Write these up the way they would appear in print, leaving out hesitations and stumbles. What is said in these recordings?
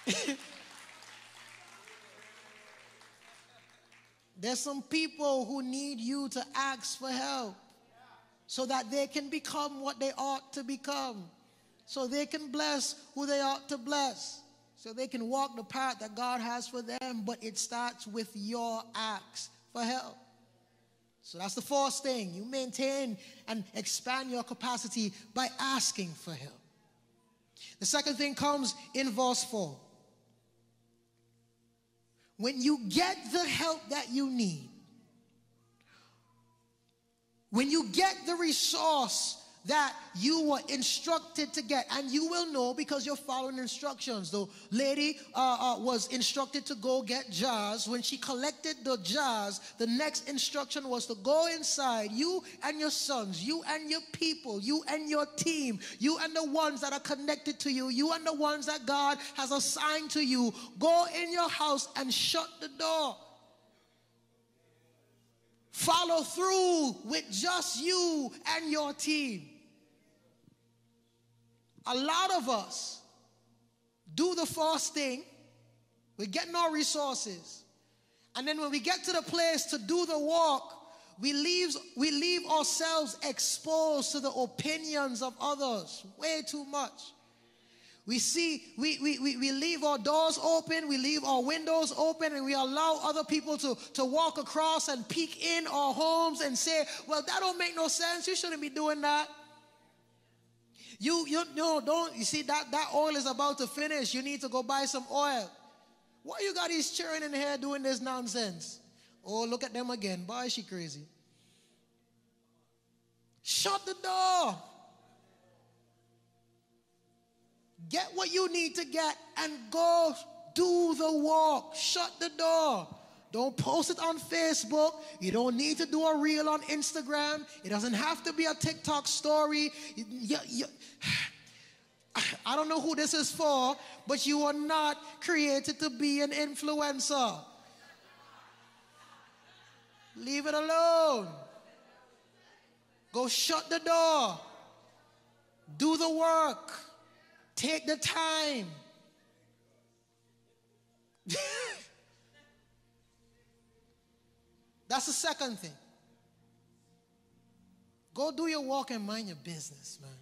There's some people who need you to ask for help so that they can become what they ought to become, so they can bless who they ought to bless, so they can walk the path that God has for them. But it starts with your acts for help. So that's the first thing. You maintain and expand your capacity by asking for help. The second thing comes in verse 4. When you get the help that you need, when you get the resource that you were instructed to get, and you will know because you're following instructions. The lady was instructed to go get jars. When she collected the jars, the next instruction was to go inside, you and your sons, you and your people, you and your team, you and the ones that are connected to you, you and the ones that God has assigned to you. Go in your house and shut the door. Follow through with just you and your team. A lot of us do the first thing. We get no resources. And then when we get to the place to do the work, we leave ourselves exposed to the opinions of others way too much. We leave our doors open, we leave our windows open, and we allow other people to walk across and peek in our homes and say, well, that don't make no sense. You shouldn't be doing that. You see that oil is about to finish. You need to go buy some oil. Why you got these children in here doing this nonsense? Oh, look at them again. Boy, is she crazy. Shut the door. Get what you need to get and go do the work. Shut the door. Don't post it on Facebook. You don't need to do a reel on Instagram. It doesn't have to be a TikTok story. I don't know who this is for, but you are not created to be an influencer. Leave it alone. Go shut the door. Do the work. Take the time. That's the second thing. Go do your walk and mind your business, man.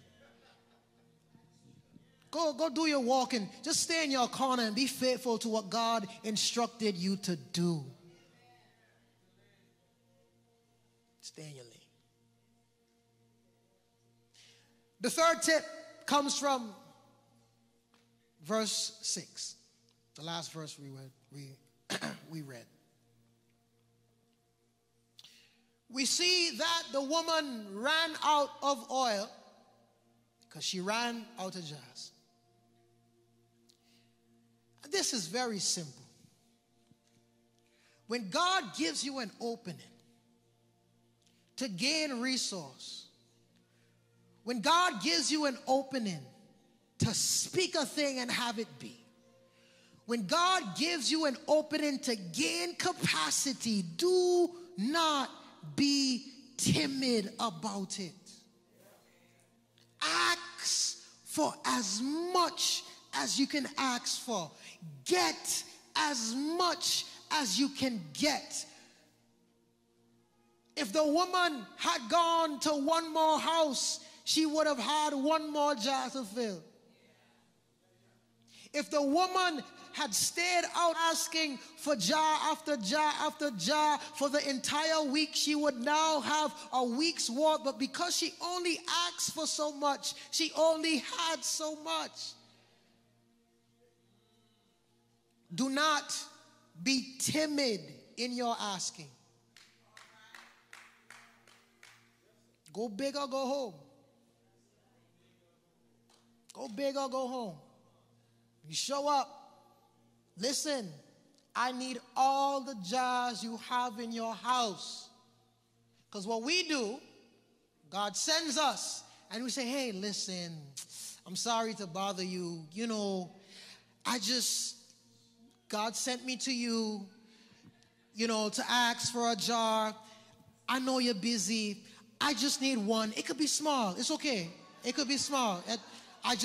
Go do your walk and just stay in your corner and be faithful to what God instructed you to do. Stay in your lane. The third tip comes from verse 6. The last verse we read. We see that the woman ran out of oil because she ran out of jars. This is very simple. When God gives you an opening to gain resource, when God gives you an opening to speak a thing and have it be, when God gives you an opening to gain capacity, do not be timid about it. Ask for as much as you can ask for. Get as much as you can get. If the woman had gone to one more house, she would have had one more jar to fill. If the woman had stayed out asking for jar after jar after jar for the entire week, she would now have a week's work. But because she only asked for so much, she only had so much. Do not be timid in your asking. Go big or go home. Go big or go home. You show up. Listen, I need all the jars you have in your house. Because what we do, God sends us and we say, hey, listen, I'm sorry to bother you. You know, God sent me to you, to ask for a jar. I know you're busy. I just need one. It could be small. It's okay. It could be small.